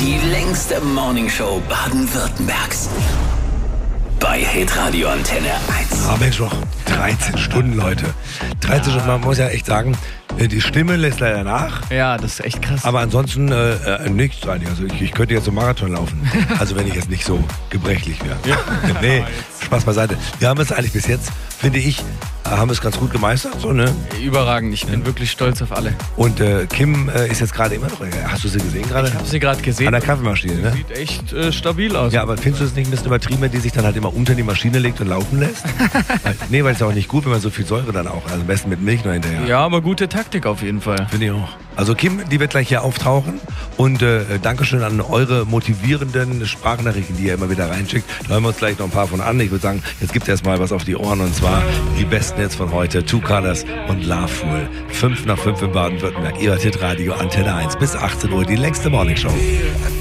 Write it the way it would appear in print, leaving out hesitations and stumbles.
Die längste Morningshow Baden-Württembergs. Bei Hitradio Antenne 1. Aber Mensch, noch 13 Stunden, Leute. 13 Stunden, man muss ja echt sagen, die Stimme lässt leider nach. Ja, das ist echt krass. Aber ansonsten nichts eigentlich. Also ich könnte jetzt einen Marathon laufen. Also wenn ich jetzt nicht so gebrechlich wäre. Ja. Nee, Spaß beiseite. Wir haben es eigentlich bis jetzt, finde ich, haben es ganz gut gemeistert. So, ne? Überragend, ich bin wirklich stolz auf alle. Und Kim ist jetzt gerade immer noch, hast du sie gesehen gerade? Ich habe sie gerade gesehen. An der Kaffeemaschine, ne? Sieht echt stabil aus. Ja, aber findest du es nicht ein bisschen übertrieben, wenn die sich dann halt immer unter die Maschine legt und laufen lässt? Weil es ist auch nicht gut, wenn man so viel Säure dann auch, also am besten mit Milch noch hinterher. Ja, aber gute Taktik auf jeden Fall. Finde ich auch. Also Kim, die wird gleich hier auftauchen und Dankeschön an eure motivierenden Sprachnachrichten, die ihr immer wieder reinschickt. Da hören wir uns gleich noch ein paar von an. Ich würde sagen, jetzt gibt es erstmal was auf die Ohren und zwar die besten jetzt von heute. Two Colors und Loveful. 5 nach 5 in Baden-Württemberg. Ihr hört Hitradio Antenne 1 bis 18 Uhr, die längste Morningshow.